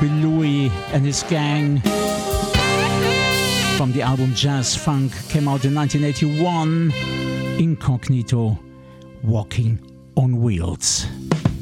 Bill Louis and his gang from the album Jazz Funk, came out in 1981. Incognito, Walking on Wheels.